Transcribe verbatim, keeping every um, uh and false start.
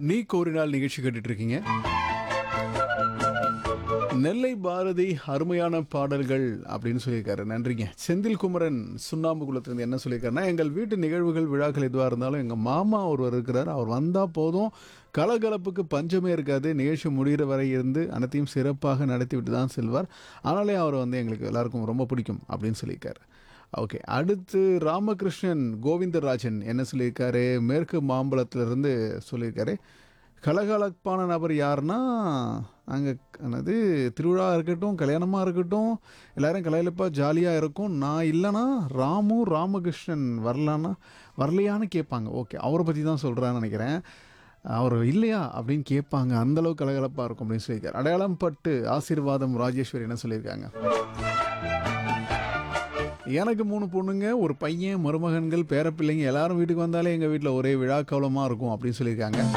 நீ கோரினால் நிகழ்ச்சி கேட்டுட்டு இருக்கீங்க. நெல்லை பாரதி அருமையான பாடல்கள் அப்படின்னு சொல்லியிருக்காரு. நன்றிங்க. செந்தில் குமரன் சுண்ணாம்பு குளத்துலேருந்து என்ன சொல்லியிருக்காருன்னா, எங்கள் வீட்டு நிகழ்வுகள் விழாக்கள் எதுவாக இருந்தாலும் எங்கள் மாமா ஒருவர் இருக்கிறார். அவர் வந்தால் போதும், கலகலப்புக்கு பஞ்சமே இருக்காது. நிகழ்ச்சி முடிகிற வரை இருந்து அனைத்தையும் சிறப்பாக நடத்தி விட்டு தான் செல்வார். ஆனாலே அவர் வந்து எங்களுக்கு எல்லாருக்கும் ரொம்ப பிடிக்கும் அப்படின்னு சொல்லியிருக்காரு. ஓகே, அடுத்து ராமகிருஷ்ணன் கோவிந்தராஜன் என்ன சொல்லியிருக்காரு, மேற்கு மாம்பலத்திலிருந்து சொல்லியிருக்காரு. கலகலப்பான நபர் யாருன்னா, அங்கே என்னது திருவிழா இருக்கட்டும், கல்யாணமாக இருக்கட்டும், எல்லோரும் கலகலப்பாக ஜாலியாக இருக்கும். நான் இல்லைனா ராமு ராமகிருஷ்ணன் வரலான்னா வரலையான்னு கேட்பாங்க. ஓகே, அவரை பற்றி தான் சொல்கிறான்னு நினைக்கிறேன். அவர் இல்லையா அப்படின்னு கேட்பாங்க. அந்தளவுக்கு கலகலப்பாக இருக்கும் அப்படின்னு சொல்லியிருக்காரு. அடையாளம் பட்டு ஆசீர்வாதம் ராஜேஸ்வரி என்ன சொல்லியிருக்காங்க, எனக்கு மூணு பொண்ணுங்க, ஒரு பையன், மருமகன்கள், பேரப்பிள்ளைங்க எல்லாரும் வீட்டுக்கு வந்தாலே எங்கள் வீட்டில் ஒரே விழா கோலமாக இருக்கும் அப்படின்னு சொல்லியிருக்காங்க.